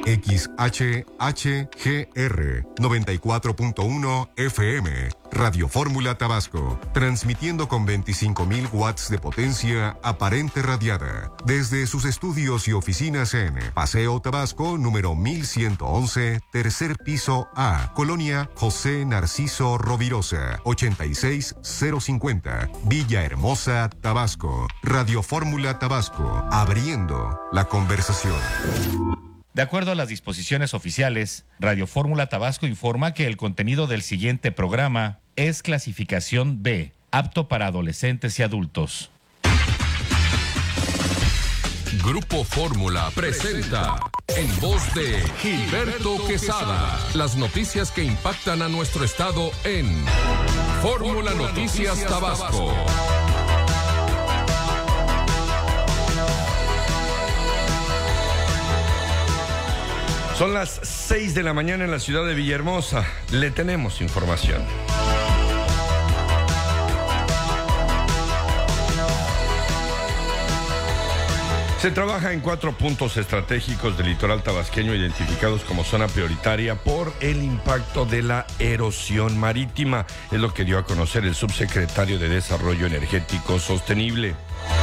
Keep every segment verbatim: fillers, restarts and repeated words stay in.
X H H G R noventa y cuatro punto uno F M, Radio Fórmula Tabasco, transmitiendo con veinticinco mil watts de potencia aparente radiada, desde sus estudios y oficinas en Paseo Tabasco, número mil ciento once, tercer piso A, Colonia José Narciso Rovirosa, ochenta y seis cero cincuenta, Villahermosa, Tabasco. Radio Fórmula Tabasco, abriendo la conversación. De acuerdo a las disposiciones oficiales, Radio Fórmula Tabasco informa que el contenido del siguiente programa es clasificación B, apto para adolescentes y adultos. Grupo Fórmula presenta, en voz de Gilberto Quesada, las noticias que impactan a nuestro estado en Fórmula Noticias Tabasco. Son las seis de la mañana en la ciudad de Villahermosa. Le tenemos información. Se trabaja en cuatro puntos estratégicos del litoral tabasqueño identificados como zona prioritaria por el impacto de la erosión marítima. Es lo que dio a conocer el subsecretario de Desarrollo Energético Sostenible.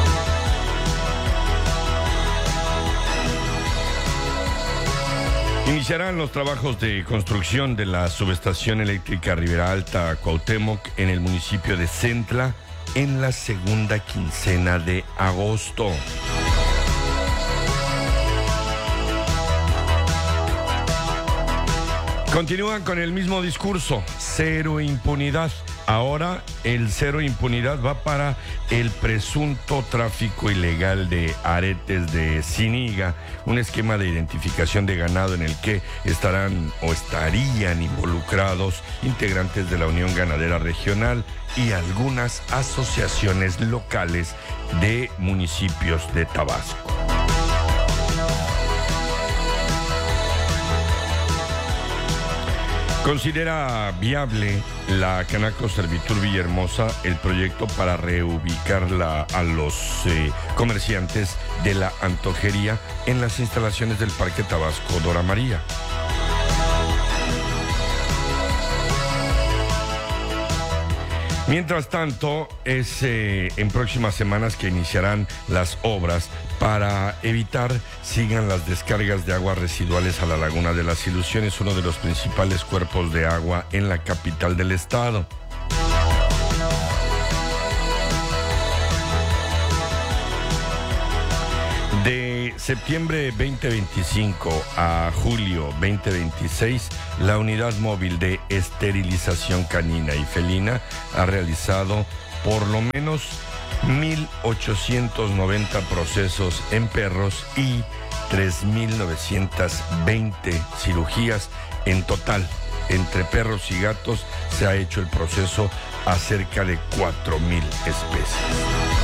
Iniciarán los trabajos de construcción de la subestación eléctrica Ribera Alta Cuauhtémoc en el municipio de Centla en la segunda quincena de agosto. Continúan con el mismo discurso, cero impunidad. Ahora el cero impunidad va para el presunto tráfico ilegal de aretes de ciniga, un esquema de identificación de ganado en el que estarán o estarían involucrados integrantes de la Unión Ganadera Regional y algunas asociaciones locales de municipios de Tabasco. Considera viable la Canaco Servitur Villahermosa el proyecto para reubicarla a los eh, comerciantes de la antojería en las instalaciones del Parque Tabasco Dora María. Mientras tanto, es eh, en próximas semanas que iniciarán las obras para evitar sigan las descargas de aguas residuales a la Laguna de las Ilusiones, uno de los principales cuerpos de agua en la capital del estado. De septiembre veinte veinticinco a julio veinte veintiséis, la unidad móvil de esterilización canina y felina ha realizado por lo menos mil ochocientos noventa procesos en perros y tres mil novecientas veinte cirugías en total. Entre perros y gatos se ha hecho el proceso a cerca de cuatro mil especies.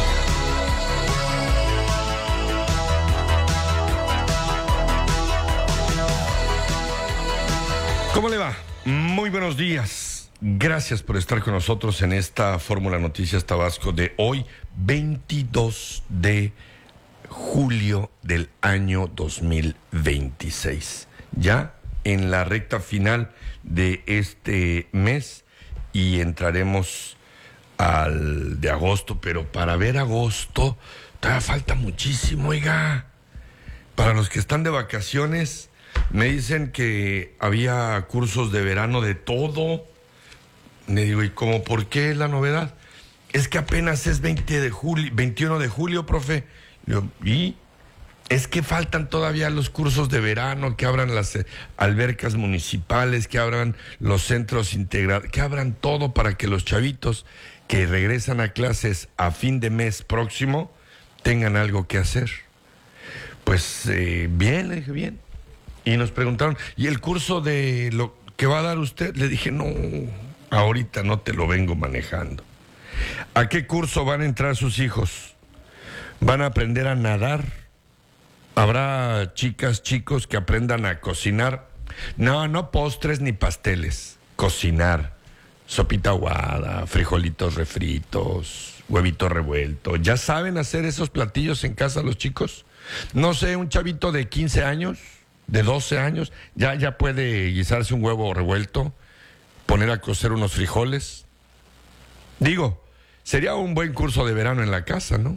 ¿Cómo le va? Muy buenos días. Gracias por estar con nosotros en esta Fórmula Noticias Tabasco de hoy, veintidós de julio del año dos mil veintiséis. Ya en la recta final de este mes y entraremos al de agosto, pero para ver agosto todavía falta muchísimo, oiga. Para los que están de vacaciones, me dicen que había cursos de verano de todo. Me digo, ¿y cómo por qué la novedad? Es que apenas es veinte de julio, veintiuno de julio, profe. Yo, ¿y? Es que faltan todavía los cursos de verano, que abran las eh, albercas municipales, que abran los centros integrados, que abran todo para que los chavitos que regresan a clases a fin de mes próximo tengan algo que hacer. Pues eh, bien, le dije, bien. Y nos preguntaron, ¿y el curso de lo que va a dar usted? Le dije, no, ahorita no te lo vengo manejando. ¿A qué curso van a entrar sus hijos? ¿Van a aprender a nadar? ¿Habrá chicas, chicos que aprendan a cocinar? No, no postres ni pasteles. Cocinar. Sopita aguada, frijolitos refritos, huevito revuelto. ¿Ya saben hacer esos platillos en casa los chicos? No sé, un chavito de quince años de doce años, ya, ya puede guisarse un huevo revuelto, poner a cocer unos frijoles. Digo, sería un buen curso de verano en la casa, ¿no?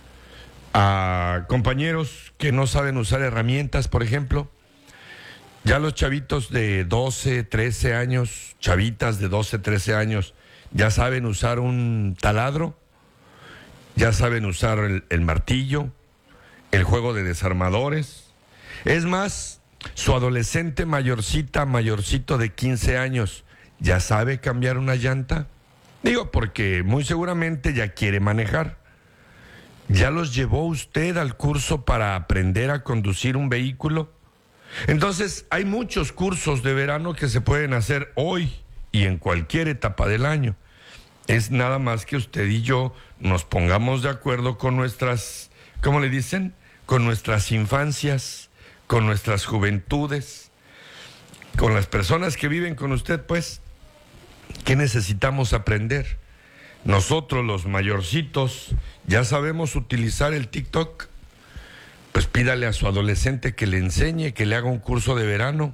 A compañeros que no saben usar herramientas, por ejemplo. Ya los chavitos de doce, trece años, chavitas de doce, trece años, ya saben usar un taladro, ya saben usar el, el martillo, el juego de desarmadores. Es más, su adolescente mayorcita, mayorcito de quince años, ¿ya sabe cambiar una llanta? Digo, porque muy seguramente ya quiere manejar. ¿Ya los llevó usted al curso para aprender a conducir un vehículo? Entonces, hay muchos cursos de verano que se pueden hacer hoy y en cualquier etapa del año. Es nada más que usted y yo nos pongamos de acuerdo con nuestras, ¿cómo le dicen? Con nuestras infancias, con nuestras juventudes, con las personas que viven con usted, pues, ¿qué necesitamos aprender? Nosotros, los mayorcitos, ya sabemos utilizar el TikTok. Pues pídale a su adolescente que le enseñe, que le haga un curso de verano.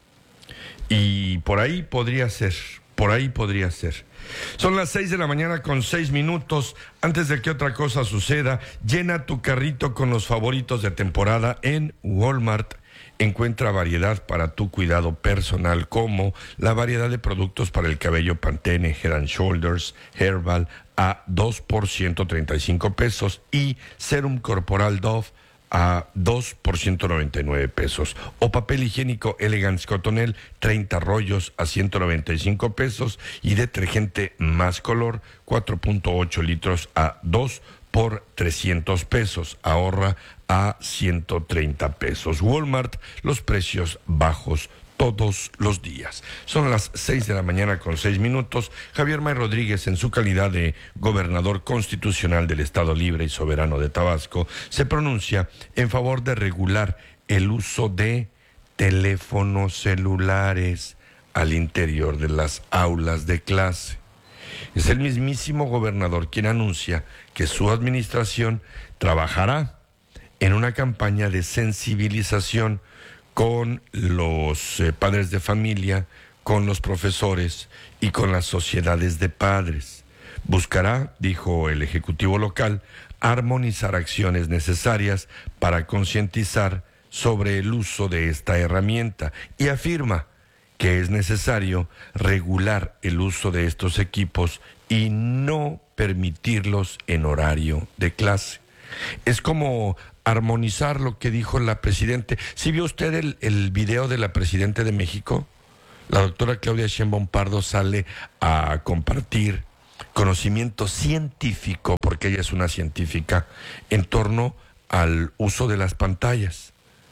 Y por ahí podría ser, por ahí podría ser. Son las seis de la mañana con seis minutos. Antes de que otra cosa suceda, llena tu carrito con los favoritos de temporada en Walmart. Encuentra variedad para tu cuidado personal, como la variedad de productos para el cabello Pantene, Head and Shoulders, Herbal a dos por ciento treinta y cinco pesos y Serum Corporal Dove a dos por ciento noventa y nueve pesos. O papel higiénico Elegance Cotonel, treinta rollos a ciento noventa y cinco pesos. Y detergente Más Color, cuatro punto ocho litros a dos por trescientos pesos. Ahorra a ciento treinta pesos. Walmart, los precios bajos todos los días. Son las seis de la mañana con seis minutos. Javier May Rodríguez, en su calidad de gobernador constitucional del Estado Libre y Soberano de Tabasco, se pronuncia en favor de regular el uso de teléfonos celulares al interior de las aulas de clase. Es el mismísimo gobernador quien anuncia que su administración trabajará en una campaña de sensibilización con los eh, padres de familia, con los profesores y con las sociedades de padres. Buscará, dijo el Ejecutivo local, armonizar acciones necesarias para concientizar sobre el uso de esta herramienta y afirma que es necesario regular el uso de estos equipos y no permitirlos en horario de clase. Es como armonizar lo que dijo la presidenta. ¿Sí vio usted el, el video de la presidenta de México? La doctora Claudia Sheinbaum Pardo sale a compartir conocimiento científico, porque ella es una científica, en torno al uso de las pantallas.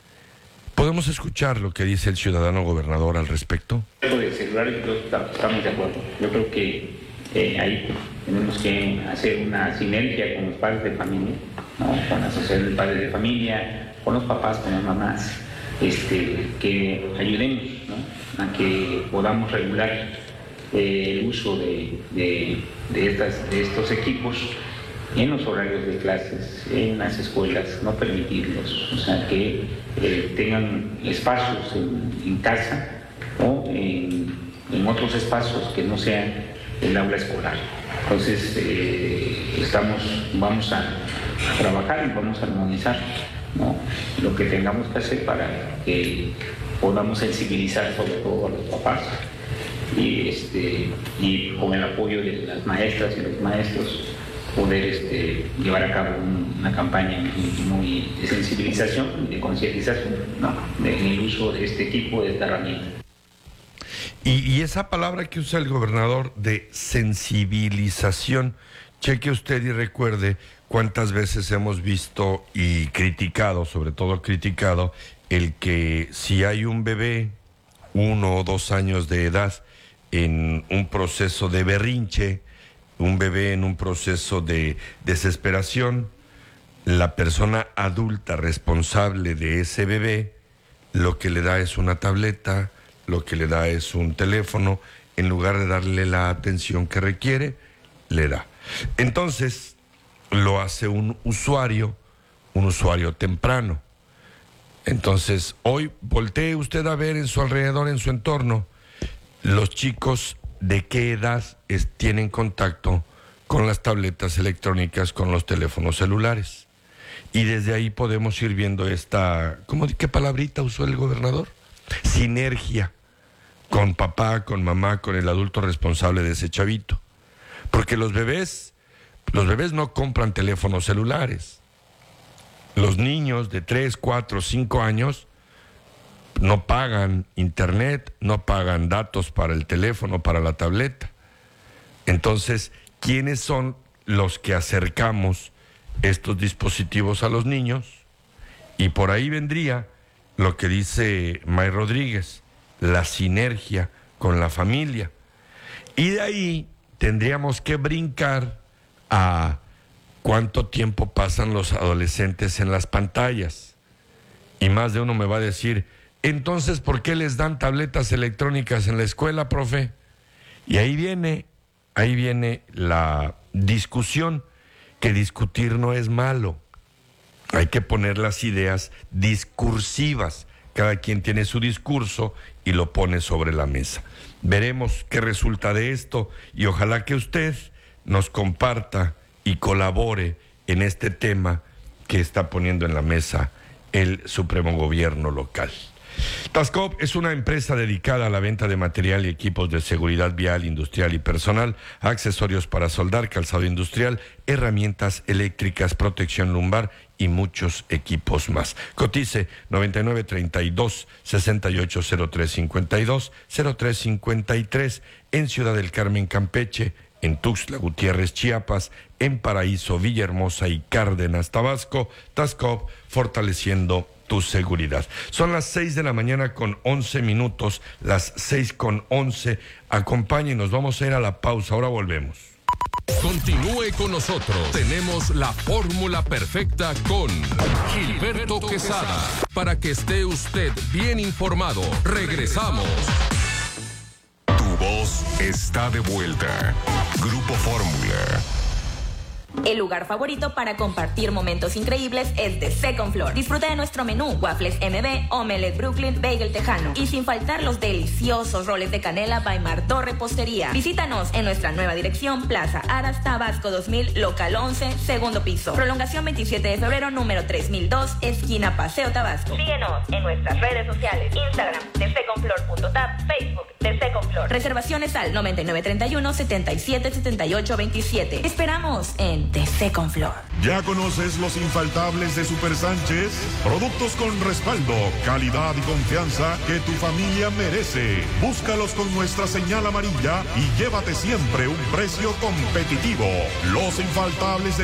¿Podemos escuchar lo que dice el ciudadano gobernador al respecto? De celulares, creo que estamos de acuerdo. Yo creo que eh, ahí tenemos que hacer una sinergia con los padres de familia, ¿no? Con la asociación de padres de familia, con los papás, con las mamás, este, que ayudemos, ¿no? A que podamos regular eh, el uso de, de, de, estas, de estos equipos en los horarios de clases, en las escuelas, no permitirlos, o sea, que eh, tengan espacios en, en casa o en, en otros espacios que no sean el aula escolar. Entonces, eh, estamos, vamos a, a trabajar y vamos a armonizar, ¿no?, lo que tengamos que hacer para que podamos sensibilizar sobre todo a los papás y, este, y con el apoyo de las maestras y los maestros poder este, llevar a cabo un, una campaña muy de sensibilización y de concientización, ¿no?, del uso de este equipo, de esta herramienta. Y, y esa palabra que usa el gobernador de sensibilización, cheque usted y recuerde cuántas veces hemos visto y criticado, sobre todo criticado, el que si hay un bebé, uno o dos años de edad, en un proceso de berrinche, un bebé en un proceso de desesperación, la persona adulta responsable de ese bebé lo que le da es una tableta, lo que le da es un teléfono, en lugar de darle la atención que requiere, le da. Entonces, lo hace un usuario, un usuario temprano. Entonces, hoy voltee usted a ver en su alrededor, en su entorno, los chicos de qué edad es, tienen contacto con las tabletas electrónicas, con los teléfonos celulares. Y desde ahí podemos ir viendo esta, ¿cómo, qué palabrita usó el gobernador? Sinergia con papá, con mamá, con el adulto responsable de ese chavito. Porque los bebés, los bebés no compran teléfonos celulares. Los niños de tres, cuatro, cinco años no pagan internet, no pagan datos para el teléfono, para la tableta. Entonces, ¿quiénes son los que acercamos estos dispositivos a los niños? Y por ahí vendría lo que dice May Rodríguez, la sinergia con la familia. Y de ahí tendríamos que brincar a cuánto tiempo pasan los adolescentes en las pantallas. Y más de uno me va a decir, entonces, ¿por qué les dan tabletas electrónicas en la escuela, profe? Y ahí viene, ahí viene la discusión, que discutir no es malo. Hay que poner las ideas discursivas. Cada quien tiene su discurso y lo pone sobre la mesa. Veremos qué resulta de esto y ojalá que usted nos comparta y colabore en este tema que está poniendo en la mesa el Supremo Gobierno local. Tascop es una empresa dedicada a la venta de material y equipos de seguridad vial, industrial y personal, accesorios para soldar, calzado industrial, herramientas eléctricas, protección lumbar y muchos equipos más. Cotice noventa y nueve, treinta y dos, sesenta y ocho, cero tres cincuenta y dos, cero tres cincuenta y tres en Ciudad del Carmen, Campeche, en Tuxtla Gutiérrez, Chiapas, en Paraíso, Villahermosa y Cárdenas, Tabasco. Tascop, fortaleciendo tu seguridad. Son las seis de la mañana con once minutos, las seis con once. Acompáñenos, vamos a ir a la pausa, ahora volvemos. Continúe con nosotros. Tenemos la fórmula perfecta con Gilberto Quesada. Para que esté usted bien informado. Regresamos. Tu voz está de vuelta. Grupo Fórmula. El lugar favorito para compartir momentos increíbles es The Second Floor. Disfruta de nuestro menú, waffles M B, omelette Brooklyn, bagel tejano y sin faltar los deliciosos roles de canela by Martó Repostería. Visítanos en nuestra nueva dirección, Plaza Aras, Tabasco dos mil, local once, segundo piso. Prolongación veintisiete de febrero, número tres mil dos, esquina Paseo Tabasco. Síguenos en nuestras redes sociales, Instagram, the second floor punto tap, Facebook, The Second Floor. Reservaciones al noventa y nueve treinta y uno, setenta y siete, setenta y ocho veintisiete. Esperamos en The Second Floor. ¿Ya conoces los infaltables de Super Sánchez? Productos con respaldo, calidad y confianza que tu familia merece. Búscalos con nuestra señal amarilla y llévate siempre un precio competitivo. Los infaltables de